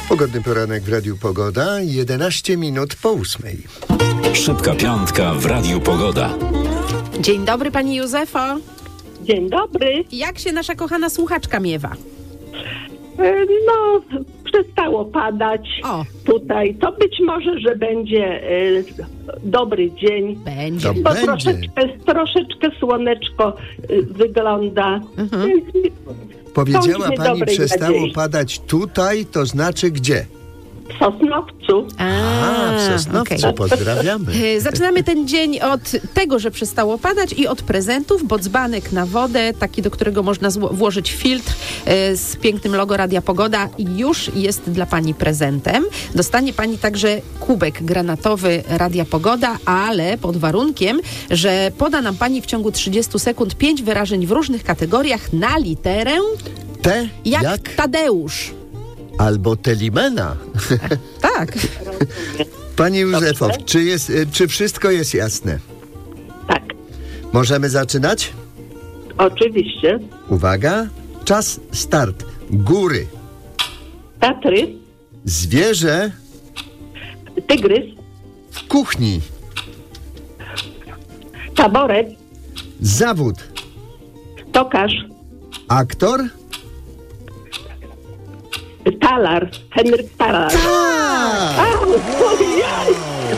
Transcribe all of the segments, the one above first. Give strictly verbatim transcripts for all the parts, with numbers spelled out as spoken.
Pogodny poranek w Radiu Pogoda, jedenaście minut po ósmej. Szybka piątka w Radiu Pogoda. Dzień dobry, pani Józefo. Dzień dobry. Jak się nasza kochana słuchaczka miewa? E, No, przestało padać O. tutaj. To być może, że będzie e, dobry dzień. Będzie. To Bo będzie. troszeczkę, troszeczkę słoneczko e, wygląda. Mhm. Więc Powiedziała bądźmy pani, dobrej przestało nadziei. padać tutaj, to znaczy gdzie? W Sosnowcu. A, w Sosnowcu, okej. pozdrawiamy. E, Zaczynamy ten dzień od tego, że przestało padać i od prezentów, bo dzbanek na wodę, taki, do którego można zło- włożyć filtr e, z pięknym logo Radia Pogoda, już jest dla pani prezentem. Dostanie pani także kubek granatowy Radia Pogoda, ale pod warunkiem, że poda nam pani w ciągu trzydziestu sekund pięć wyrażeń w różnych kategoriach na literę Te jak, jak Tadeusz. albo Telimena. Tak. Pani Józefo, czy, jest, y, czy wszystko jest jasne? Tak, Możemy zaczynać? oczywiście. Uwaga, czas start. Góry, Tatry, zwierzę tygrys, w kuchni, taboret, zawód, tokarz, aktor. talar, Henryk Talar. A, Ojej!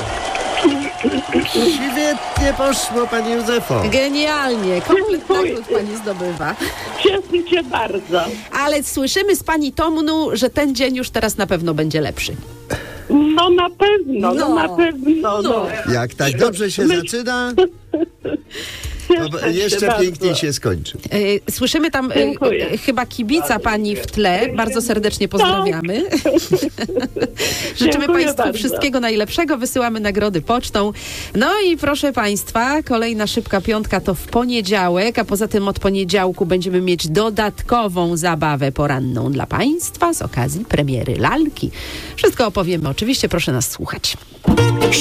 świetnie poszło, pani Józefo. Genialnie. Komplet Dziękuję. nagród pani zdobywa. Cieszę się bardzo. Ale słyszymy z pani Tomnu, że ten dzień już teraz na pewno będzie lepszy. No na pewno, no, No. na pewno. No. Jak tak dobrze się My- zaczyna, to Cieszę się jeszcze bardzo. piękniej się skończy. E, Słyszymy tam e, Dziękuję. e, chyba kibica pani w tle. Bardzo serdecznie pozdrawiamy. Życzymy Dziękuję państwu bardzo. wszystkiego najlepszego. Wysyłamy nagrody pocztą. No i proszę państwa, kolejna szybka piątka to w poniedziałek, a poza tym od poniedziałku będziemy mieć dodatkową zabawę poranną dla państwa z okazji premiery lalki. Wszystko opowiemy oczywiście, proszę nas słuchać.